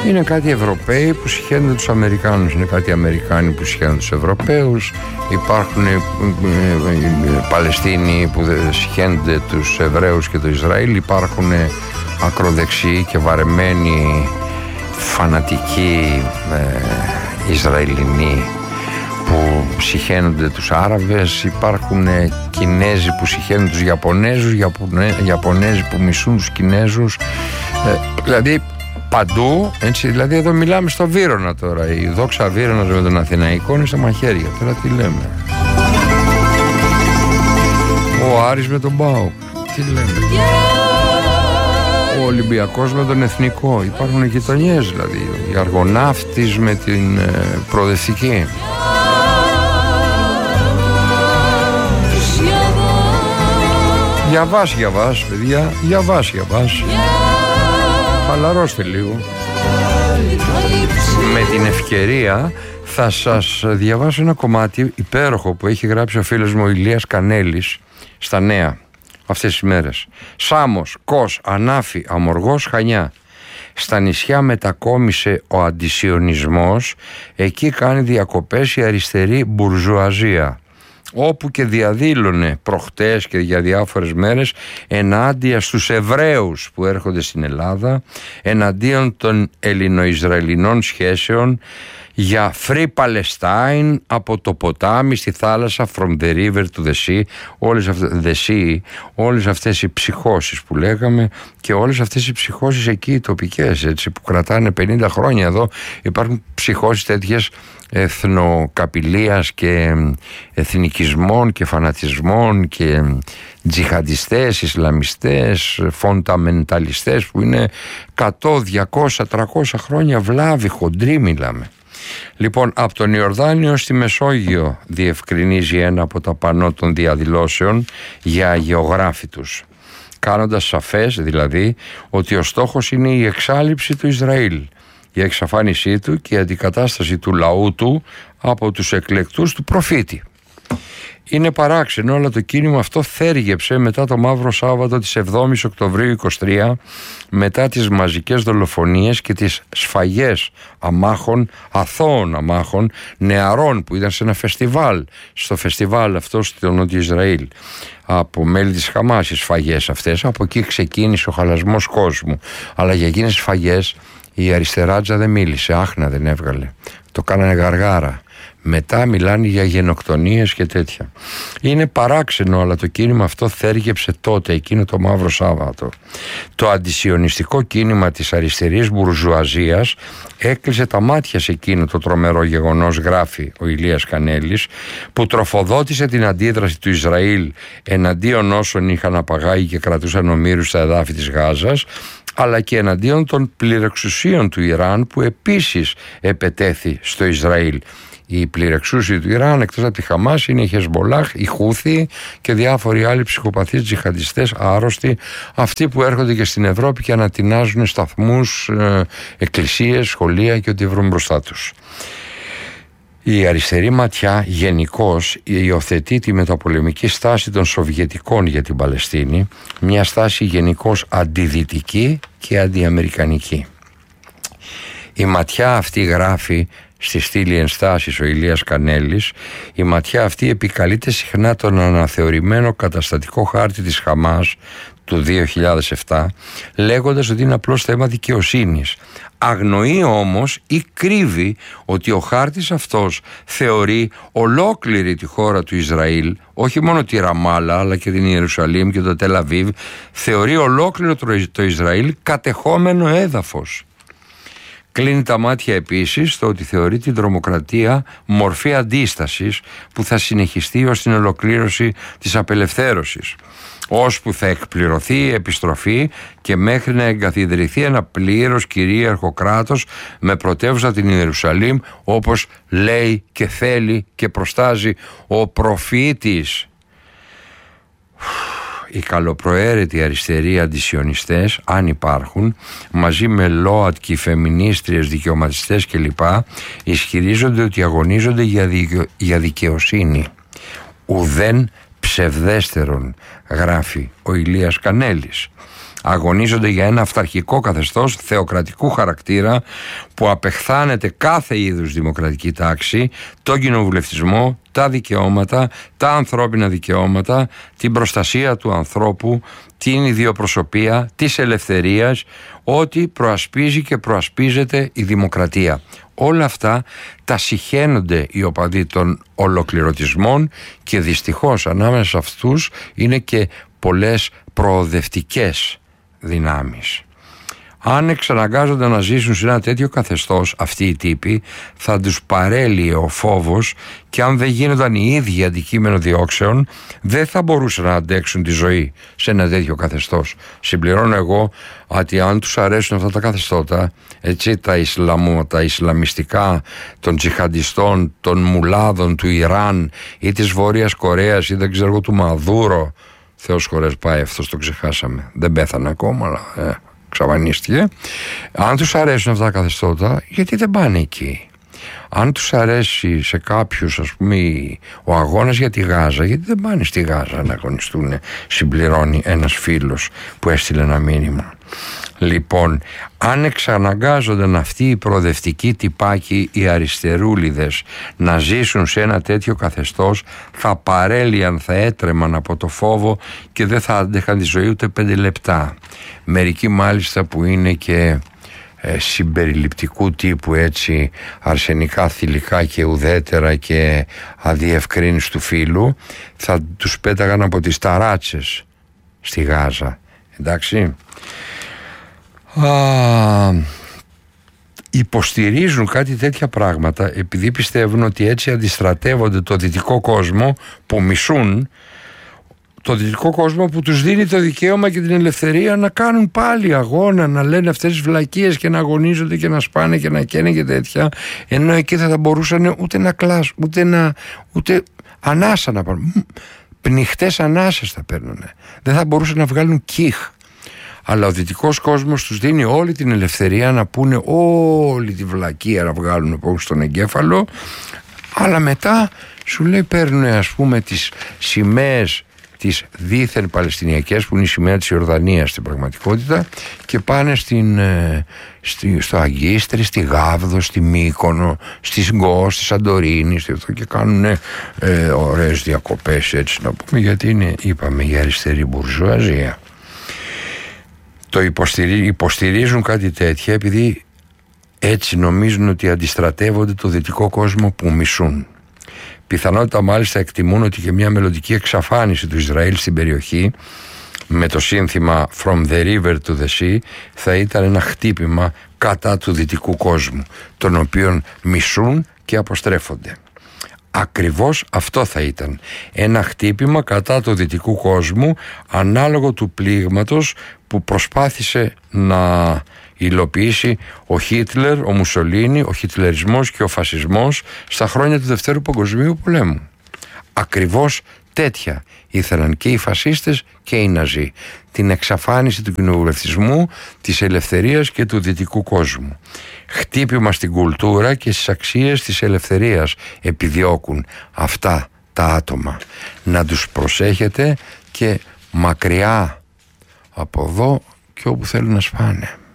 Είναι κάτι Ευρωπαίοι που συχαίνονται τους Αμερικάνους, είναι κάτι Αμερικάνοι που συχαίνονται τους Ευρωπαίους, υπάρχουν Παλαιστίνοι που συχαίνονται τους Εβραίους και το Ισραήλ, υπάρχουν ακροδεξιοί και βαρεμένοι φανατικοί Ισραηλινοί που συχαίνονται τους Άραβες, υπάρχουν Κινέζοι που συχαίνονται τους Ιαπωνέζους, Ιαπωνέζοι που μισούν τους Κινέζους, δηλαδή παντού, έτσι, δηλαδή εδώ μιλάμε στο Βύρωνα τώρα, η δόξα Βύρωνας με τον Αθηναϊκό είναι στα μαχαίρια, τώρα τι λέμε, ο Άρης με τον ΠΑΟΚ, τι λέμε, ο Ολυμπιακός με τον Εθνικό, υπάρχουν γειτονιές δηλαδή, η Αργοναύτης με την Προοδευτική. Διαβάς παιδιά, διαβάς. Χαλαρώστε λίγο. Με την ευκαιρία θα σας διαβάσω ένα κομμάτι υπέροχο που έχει γράψει ο φίλος μου ο Ηλίας Κανέλης στα Νέα αυτές τις μέρες. Σάμος, Κος, Ανάφη, Αμοργός, Χανιά. Στα νησιά μετακόμισε ο αντισιωνισμός, εκεί κάνει διακοπές η αριστερή μπουρζουαζία, όπου και διαδήλωνε προχτές και για διάφορες μέρες ενάντια στους Εβραίους που έρχονται στην Ελλάδα, εναντίον των Ελληνοϊσραηλινών σχέσεων, για Free Palestine από το ποτάμι στη θάλασσα, from the river to the sea, όλες αυτές οι ψυχώσεις που λέγαμε και όλες αυτές οι ψυχώσεις εκεί οι τοπικές, έτσι, που κρατάνε 50 χρόνια εδώ. Υπάρχουν ψυχώσεις τέτοιες εθνοκαπηλείας και εθνικισμών και φανατισμών και τζιχαντιστές, Ισλαμιστές, φονταμενταλιστές που είναι 100, 200, 300 χρόνια βλάβη, χοντρή μιλάμε. Λοιπόν, από τον Ιορδάνιο στη Μεσόγειο διευκρινίζει ένα από τα πανό των διαδηλώσεων για αγιογράφητους, κάνοντας σαφές δηλαδή ότι ο στόχος είναι η εξάλειψη του Ισραήλ, η εξαφάνισή του και η αντικατάσταση του λαού του από τους εκλεκτούς του προφήτη. Είναι παράξενο, αλλά το κίνημα αυτό θέργεψε μετά το Μαύρο Σάββατο της 7ης Οκτωβρίου 23, μετά τις μαζικές δολοφονίες και τις σφαγές αμάχων, αθώων αμάχων, νεαρών που ήταν σε ένα φεστιβάλ, στο φεστιβάλ αυτό στο Νότιο Ισραήλ, από μέλη της Χαμάς οι σφαγές αυτές. Από εκεί ξεκίνησε ο χαλασμός κόσμου, αλλά για εκείνες τις σφαγές η αριστεράτζα δεν μίλησε, άχνα δεν έβγαλε, το κάνανε γαργάρα. Μετά μιλάνε για γενοκτονίες και τέτοια. Είναι παράξενο, αλλά το κίνημα αυτό θέργεψε τότε, εκείνο το Μαύρο Σάββατο. Το αντισιωνιστικό κίνημα της αριστερής μπουρζουαζίας έκλεισε τα μάτια σε εκείνο το τρομερό γεγονός, γράφει ο Ηλίας Κανέλης, που τροφοδότησε την αντίδραση του Ισραήλ εναντίον όσων είχαν απαγάγει και κρατούσαν ομήρους στα εδάφη της Γάζας, αλλά και εναντίον των πληρεξουσίων του Ιράν που επίσης επετέθη στο Ισραήλ. Οι πληρεξούσιοι του Ιράν, εκτός από τη Χαμάς, είναι η Χεσμολάχ, η Χούθη και διάφοροι άλλοι ψυχοπαθείς τζιχαντιστές άρρωστοι, αυτοί που έρχονται και στην Ευρώπη και ανατινάζουν σταθμούς, εκκλησίες, σχολεία και ό,τι βρουν μπροστά τους. Η αριστερή ματιά γενικώς υιοθετεί τη μεταπολεμική στάση των Σοβιετικών για την Παλαιστίνη, μια στάση γενικώς αντιδυτική και αντιαμερικανική. Η ματιά αυτή, γράφει στη στήλη ενστάσεις ο Ηλίας Κανέλης, η ματιά αυτή επικαλείται συχνά τον αναθεωρημένο καταστατικό χάρτη της Χαμάς του 2007, λέγοντας ότι είναι απλώς θέμα δικαιοσύνης. Αγνοεί όμως ή κρύβει ότι ο χάρτης αυτός θεωρεί ολόκληρη τη χώρα του Ισραήλ, όχι μόνο τη Ραμάλα αλλά και την Ιερουσαλήμ και το Τελαβίβ, θεωρεί ολόκληρο το Ισραήλ κατεχόμενο έδαφος. Κλείνει τα μάτια επίσης στο ότι θεωρεί την τρομοκρατία μορφή αντίστασης που θα συνεχιστεί ως την ολοκλήρωση της απελευθέρωσης, ώσπου θα εκπληρωθεί η επιστροφή και μέχρι να εγκαθιδρυθεί ένα πλήρως κυρίαρχο κράτος με πρωτεύουσα την Ιερουσαλήμ, όπως λέει και θέλει και προστάζει ο προφήτης. Οι καλοπροαίρετοι αριστεροί αντισιωνιστές, αν υπάρχουν, μαζί με ΛΟΑΤΚΙ, φεμινίστριες, δικαιωματιστές κλπ, ισχυρίζονται ότι αγωνίζονται για δικαιοσύνη. Ουδέν ψευδέστερον, γράφει ο Ηλίας Κανέλης. αγωνίζονται για ένα αυταρχικό καθεστώς θεοκρατικού χαρακτήρα που απεχθάνεται κάθε είδους δημοκρατική τάξη, τον κοινοβουλευτισμό, τα δικαιώματα, τα ανθρώπινα δικαιώματα, την προστασία του ανθρώπου, την ιδιοπροσωπία, της ελευθερίας, ό,τι προασπίζει και προασπίζεται η δημοκρατία. Όλα αυτά τα συχαίνονται οι οπαδοί των ολοκληρωτισμών και δυστυχώς ανάμεσα σε αυτούς είναι και πολλές προοδευτικές δυνάμεις. Αν εξαναγκάζονται να ζήσουν σε ένα τέτοιο καθεστώς αυτοί οι τύποι, θα τους παρέλυε ο φόβος και αν δεν γίνονταν οι ίδιοι αντικείμενο διώξεων, δεν θα μπορούσαν να αντέξουν τη ζωή σε ένα τέτοιο καθεστώς. Συμπληρώνω εγώ ότι αν τους αρέσουν αυτά τα καθεστώτα, έτσι, τα ισλαμιστικά των τζιχαντιστών, των μουλάδων του Ιράν ή της Βόρειας Κορέας ή δεν ξέρω του Μαδούρο, Θεός χωρές πάει, αυτός το ξεχάσαμε, δεν πέθανε ακόμα, αλλά ξαφανίστηκε. Αν τους αρέσουν αυτά τα καθεστώτα, γιατί δεν πάνε εκεί? Αν τους αρέσει σε κάποιους, ας πούμε, ο αγώνας για τη Γάζα, γιατί δεν πάνε στη Γάζα να αγωνιστούν? Συμπληρώνει ένας φίλος που έστειλε ένα μήνυμα. Λοιπόν, αν εξαναγκάζονταν αυτοί οι προοδευτικοί τυπάκοι, οι αριστερούλιδες, να ζήσουν σε ένα τέτοιο καθεστώς, θα παρέλυαν, θα έτρεμαν από το φόβο και δεν θα αντέχαν τη ζωή ούτε 5 λεπτά. Μερικοί μάλιστα που είναι και συμπεριληπτικού τύπου, έτσι, αρσενικά, θηλυκά και ουδέτερα και αδιευκρίνιστου φύλου, θα τους πέταγαν από τις ταράτσες στη Γάζα. Εντάξει. Υποστηρίζουν κάτι τέτοια πράγματα επειδή πιστεύουν ότι έτσι αντιστρατεύονται το δυτικό κόσμο που μισούν, το δυτικό κόσμο που τους δίνει το δικαίωμα και την ελευθερία να κάνουν πάλι αγώνα, να λένε αυτές τις βλακίες και να αγωνίζονται και να σπάνε και να καίνε και τέτοια, ενώ εκεί θα μπορούσαν ούτε να κλάσουν, ούτε ανάσα να πάρουν. Πνιχτές ανάσες θα παίρνουνε. Δεν θα μπορούσαν να βγάλουν κιχ. Αλλά ο δυτικός κόσμος τους δίνει όλη την ελευθερία να πούνε όλη τη βλακεία να βγάλουν από στον εγκέφαλο, αλλά μετά σου λέει παίρνουν, ας πούμε, τις σημαίες τις δίθεν παλαιστινιακές που είναι η σημαία της Ιορδανίας στην πραγματικότητα και πάνε στο Αγκίστρι, στη Γάβδο, στη Μύκονο, στη Σγκό, στη Σαντορίνη και κάνουν ωραίες διακοπές, έτσι να πούμε, γιατί είναι, είπαμε, η αριστερή μπουρζουαζία. Το υποστηρίζουν κάτι τέτοια επειδή έτσι νομίζουν ότι αντιστρατεύονται το δυτικό κόσμο που μισούν. Πιθανότητα μάλιστα εκτιμούν ότι και μια μελλοντική εξαφάνιση του Ισραήλ στην περιοχή με το σύνθημα From the river to the sea θα ήταν ένα χτύπημα κατά του δυτικού κόσμου, τον οποίον μισούν και αποστρέφονται. Ακριβώς αυτό θα ήταν, ένα χτύπημα κατά του δυτικού κόσμου, ανάλογο του πλήγματος που προσπάθησε να υλοποιήσει ο Χίτλερ, ο Μουσολίνι, ο χιτλερισμός και ο φασισμός στα χρόνια του Δευτέρου Παγκοσμίου Πολέμου. Ακριβώς τέτοια ήθελαν και οι φασίστες και οι Ναζί. Την εξαφάνιση του κοινοβουλευτισμού, της ελευθερίας και του δυτικού κόσμου. Χτύπημα στην κουλτούρα και στις αξίες της ελευθερίας επιδιώκουν αυτά τα άτομα. Να τους προσέχετε και μακριά από εδώ και όπου θέλουν να σπάνε.